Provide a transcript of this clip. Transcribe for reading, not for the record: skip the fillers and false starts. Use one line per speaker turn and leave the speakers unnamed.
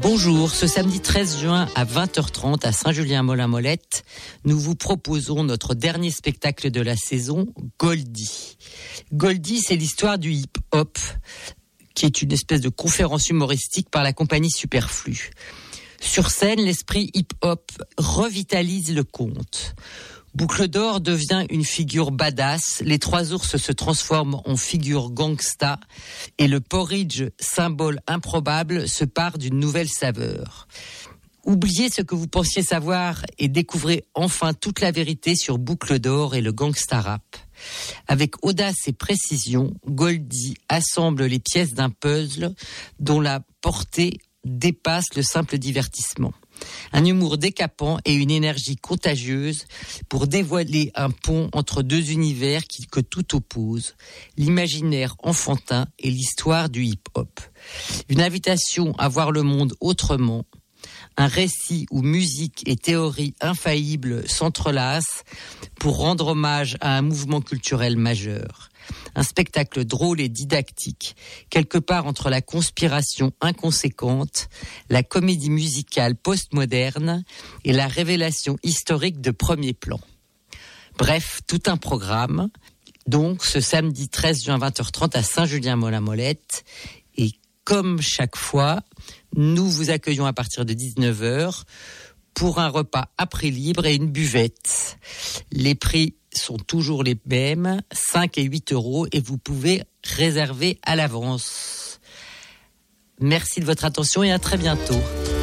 Bonjour, ce samedi 13 juin à 20h30 à Saint-Julien-Molin-Molette, nous vous proposons notre dernier spectacle de la saison, Goldie. Goldie, c'est l'histoire du hip-hop, qui est une espèce de conférence humoristique par la compagnie Superflu. Sur scène, l'esprit hip-hop revitalise le conte. Boucle d'Or devient une figure badass, les trois ours se transforment en figure gangsta et le porridge, symbole improbable, se pare d'une nouvelle saveur. Oubliez ce que vous pensiez savoir et découvrez enfin toute la vérité sur Boucle d'Or et le gangsta rap. Avec audace et précision, Goldie assemble les pièces d'un puzzle dont la portée dépasse le simple divertissement. Un humour décapant et une énergie contagieuse pour dévoiler un pont entre deux univers que tout oppose, l'imaginaire enfantin et l'histoire du hip-hop. Une invitation à voir le monde autrement, un récit où musique et théorie infaillible s'entrelacent pour rendre hommage à un mouvement culturel majeur. Un spectacle drôle et didactique, quelque part entre la conspiration inconséquente, la comédie musicale postmoderne et la révélation historique de premier plan. Bref, tout un programme. Donc, ce samedi 13 juin 20h30 à Saint-Julien-Molin-Molette. Et comme chaque fois, nous vous accueillons à partir de 19h pour un repas à prix libre et une buvette. Les prix sont toujours les mêmes, 5 et 8 euros, et vous pouvez réserver à l'avance. Merci de votre attention et à très bientôt.